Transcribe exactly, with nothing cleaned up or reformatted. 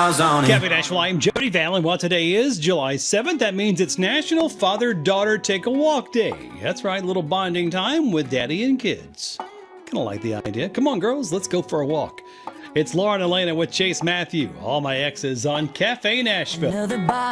miles on it. Cafe Nashville, I'm Jody Valley. Well, today is July seventh. That means it's National Father-Daughter Take a Walk Day. That's right, little bonding time with daddy and kids. Kind of like the idea. Come on, girls, let's go for a walk. It's Laura and Elena with Chase Matthew. All my exes on Cafe Nashville.